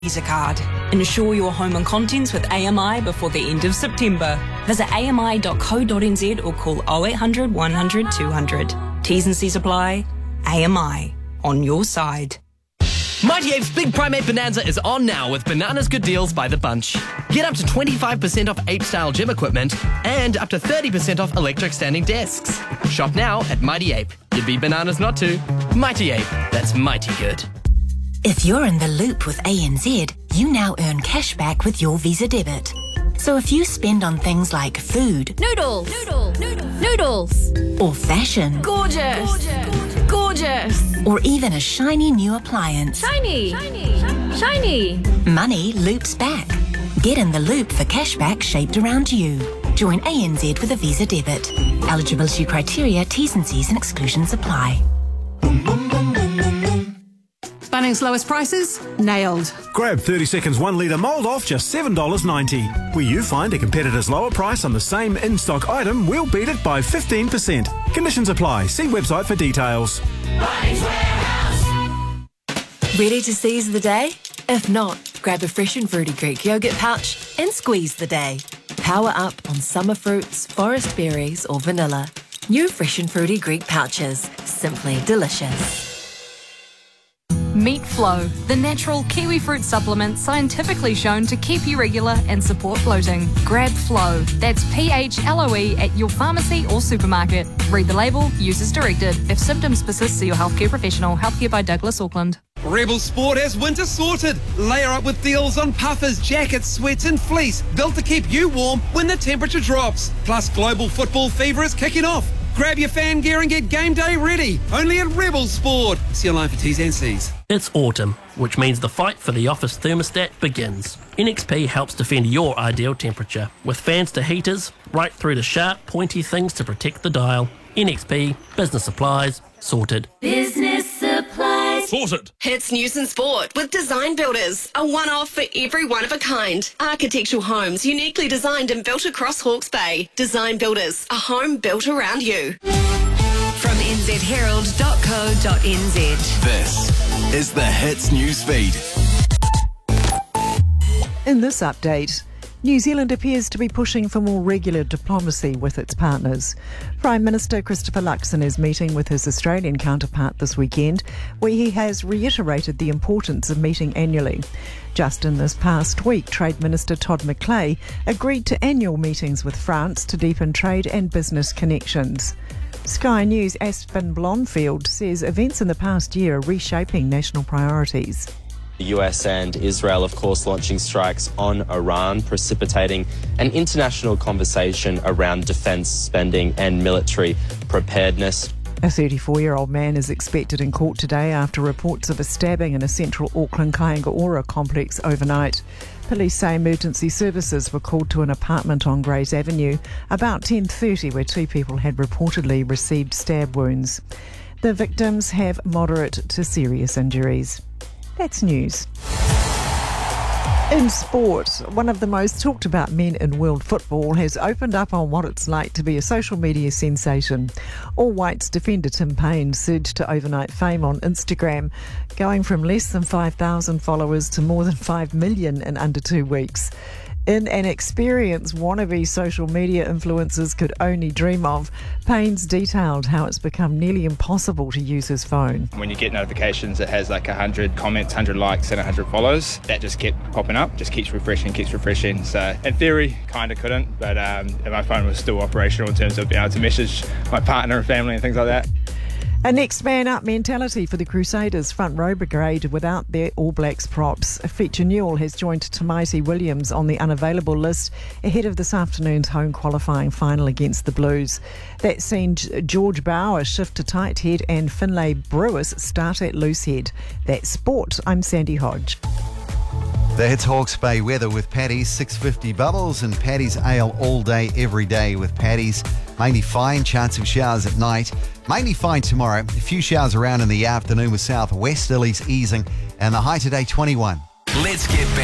Visa card. Insure your home and contents with AMI before the end of September. Visit ami.co.nz or call 0800 100 200. T's and C's apply. AMI. On your side. Mighty Ape's Big Primate Bonanza is on now with Bananas Good Deals by the bunch. Get up to 25% off Ape-style gym equipment and up to 30% off electric standing desks. Shop now at Mighty Ape. You'd be bananas not to. Mighty Ape. That's mighty good. If you're in the loop with ANZ, you now earn cash back with your Visa debit. So if you spend on things like food, Noodles, or fashion, gorgeous, or even a shiny new appliance, shiny, money loops back. Get in the loop for cashback shaped around you. Join ANZ with a Visa debit. Eligibility criteria, T's and C's and exclusions apply. Bunnings lowest prices? Nailed. Grab 30 seconds 1 litre mould off just $7.90. Where you find a competitor's lower price on the same in-stock item, we'll beat it by 15%. Conditions apply. See website for details. Bunnings Warehouse. Ready to seize the day? If not, grab a fresh and fruity Greek yogurt pouch and squeeze the day. Power up on summer fruits, forest berries or vanilla. New fresh and fruity Greek pouches. Simply delicious. Meet Flow, the natural kiwi fruit supplement scientifically shown to keep you regular and support bloating. Grab Flow, that's PHLOE at your pharmacy or supermarket. Read the label, use as directed. If symptoms persist, see your healthcare professional. Healthcare by Douglas Auckland. Rebel Sport has winter sorted. Layer up with deals on puffers, jackets, sweats and fleece, built to keep you warm when the temperature drops. Plus global football fever is kicking off. Grab your fan gear and get game day ready. Only at Rebel Sport. See you online for T's and C's. It's autumn, which means the fight for the office thermostat begins. NXP helps defend your ideal temperature, with fans to heaters, right through to sharp, pointy things to protect the dial. NXP, business supplies, sorted. Business supplies. Sorted. Hits News and Sport with Design Builders, a one-off for every one of a kind. Architectural homes uniquely designed and built across Hawke's Bay. Design Builders, a home built around you. From nzherald.co.nz. This is the Hits News Feed. In this update, New Zealand appears to be pushing for more regular diplomacy with its partners. Prime Minister Christopher Luxon is meeting with his Australian counterpart this weekend, where he has reiterated the importance of meeting annually. Just in this past week, Trade Minister Todd McClay agreed to annual meetings with France to deepen trade and business connections. Sky News' Aspen Blonfield says events in the past year are reshaping national priorities. The US and Israel, of course, launching strikes on Iran, precipitating an international conversation around defence spending and military preparedness. A 34-year-old man is expected in court today after reports of a stabbing in a central Auckland Kaingaora complex overnight. Police say emergency services were called to an apartment on Grays Avenue about 10:30 where two people had reportedly received stab wounds. The victims have moderate to serious injuries. That's news. In sport, one of the most talked about men in world football has opened up on what it's like to be a social media sensation. All Whites defender Tim Payne surged to overnight fame on Instagram, going from less than 5,000 followers to more than 5 million in under 2 weeks. In an experience wannabe social media influencers could only dream of, Payne's detailed how it's become nearly impossible to use his phone. When you get notifications that has like 100 comments, 100 likes and 100 follows, that just kept popping up, just keeps refreshing. So in theory, kind of couldn't, but my phone was still operational in terms of being able to message my partner and family and things like that. A next man up mentality for the Crusaders front row brigade without their All Blacks props. Feature Newell has joined Tamaiti Williams on the unavailable list ahead of this afternoon's home qualifying final against the Blues. That's seen George Bauer shift to tight head and Finlay Brewis start at loose head. That's sport. I'm Sandy Hodge. The Hits Hawke's Bay weather with Paddy's 650 bubbles and Paddy's Ale all day, every day with Paddy's. Mainly fine, chance of showers at night. Mainly fine tomorrow. A few showers around in the afternoon with southwesterlies easing and the high today 21. Let's get back.